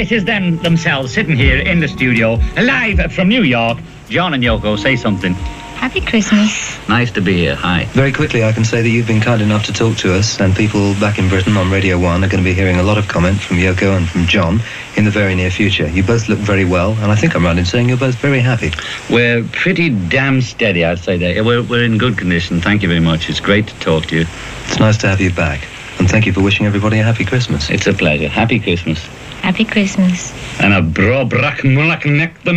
it is them themselves sitting here in the studio, live from New York. John and Yoko, say something. Happy Christmas. Nice to be here. Hi. Very quickly, I can say that you've been kind enough to talk to us, and people back in Britain on Radio 1 are going to be hearing a lot of comment from Yoko and from John in the very near future. You both look very well, and I think I'm right in saying you're both very happy. We're pretty damn steady, I'd say that. We're in good condition. Thank you very much. It's great to talk to you. It's nice to have you back, and thank you for wishing everybody a happy Christmas. It's a pleasure. Happy Christmas. Happy Christmas. And a bro brach mulach neck the